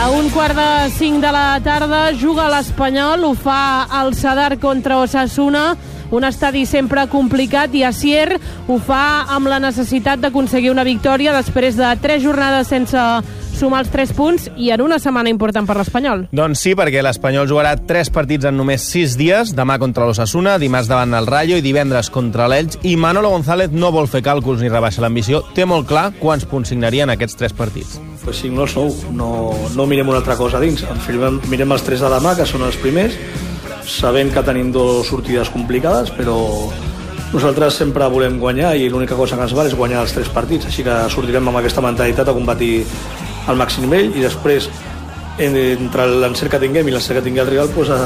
A 4:45 de la tarda juga l'Espanyol, ho fa el Sadar contra Osasuna, un estadi sempre complicat, i Asier ho fa amb la necessitat d'aconseguir una victòria després de 3 jornades sense sumar els 3 punts i en una setmana important per l'Espanyol. Doncs sí, perquè l'Espanyol jugarà 3 partits en només 6 dies, demà contra l'Osasuna, dimarts davant el Rayo i divendres contra l'Elx, i Manolo González no vol fer càlculs ni rebaixa l'ambició, té molt clar quants punts signarien aquests 3 partits. Pues 5 no sou, no mirem una altra cosa dins, mirem els 3 de demà, que són els primers, sabent que tenim 2 sortides complicades, però nosaltres sempre volem guanyar i l'única cosa que ens val és guanyar els 3 partits, així que sortirem amb aquesta mentalitat a combatir al màxim nivell, i després entre l'encert que tinguem i l'encert que tingui el rival pues,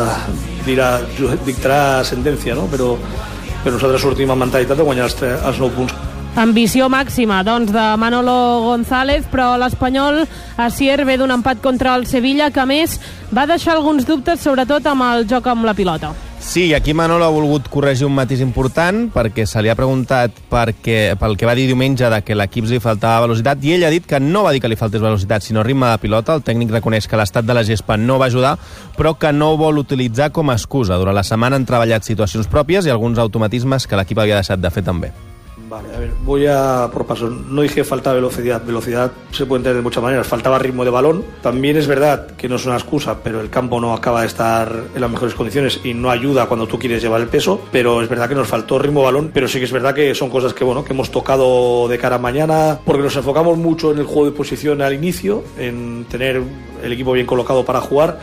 dictarà sentència, no? Però nosaltres sortim amb mentalitat de guanyar els 9 punts. Ambició màxima, doncs, de Manolo González, però l'Espanyol, Asier, ve d'un empat contra el Sevilla, que a més va deixar alguns dubtes, sobretot amb el joc amb la pilota. Sí, i aquí Manolo ha volgut corregir un matís important, perquè se li ha preguntat pel que va dir diumenge de que l'equip li faltava velocitat, i ell ha dit que no va dir que li faltés velocitat, sinó ritme de pilota. El tècnic reconeix que l'estat de la gespa no va ajudar, però que no vol utilitzar com a excusa. Durant la setmana han treballat situacions pròpies i alguns automatismes que l'equip havia deixat de fer també. Vale, a ver, voy a por pasos. No dije falta velocidad. Velocidad se puede entender de muchas maneras. Faltaba ritmo de balón. También es verdad que no es una excusa, pero el campo no acaba de estar en las mejores condiciones y no ayuda cuando tú quieres llevar el peso. Pero es verdad que nos faltó ritmo de balón. Pero sí que es verdad que son cosas que hemos tocado de cara a mañana, porque nos enfocamos mucho en el juego de posición al inicio, en tener el equipo bien colocado para jugar.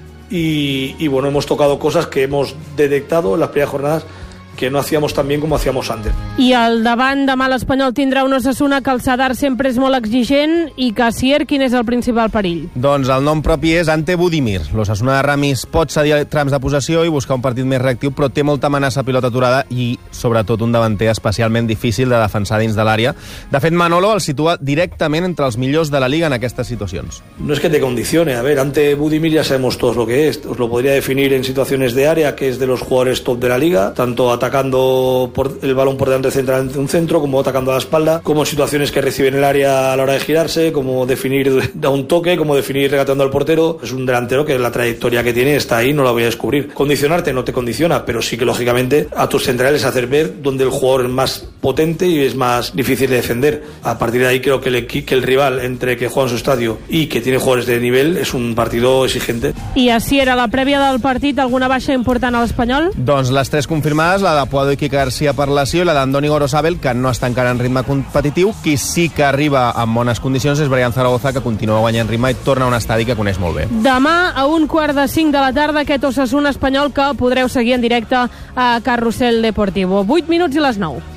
Y hemos tocado cosas que hemos detectado en las primeras jornadas que no hacíamos tan bien como hacíamos antes. I al davant demà l'Espanyol tindrà un Osasuna que el Sadar sempre és molt exigent, i que Asier, quin és el principal perill? Doncs el nom propi és Ante Budimir. L'Osasuna de Ramis pot cedir trams de possessió i buscar un partit més reactiu, però té molta amenaça a pilota aturada i, sobretot, un davanter especialment difícil de defensar dins de l'àrea. De fet, Manolo el situa directament entre els millors de la Liga en aquestes situacions. No es que te condicione. A ver, Ante Budimir ya sabemos todos lo que es. Os lo podría definir en situaciones de área, que es de los jugadores top de la Liga, tanto atacando el balón por delante central de un centro, como atacando a la espalda, como situaciones que reciben el área a la hora de girarse, como definir da un toque, como definir regateando al portero. Es un delantero que la trayectoria que tiene está ahí, no la voy a descubrir. Condicionarte no te condiciona, pero sí que lógicamente a tus centrales hacer ver dónde el jugador es más potente y es más difícil de defender. A partir de ahí creo que el rival, entre que juega en su estadio y que tiene jugadores de nivel, es un partido exigente. I si era la prèvia del partit, alguna baixa important a l'Espanyol? Doncs les 3 confirmades, la de Puado i Quique García per lesió i la d'Andoni Gorosabel, que no està encara en ritme competitiu. Qui sí que arriba en bones condicions és Brian Zaragoza, que continua guanyant ritme i torna a un estadi que coneix molt bé. Demà a 4:45 de la tarda, aquest Osasuna Espanyol que podreu seguir en directe a Carrusel Deportivo. 8 minuts i les 9.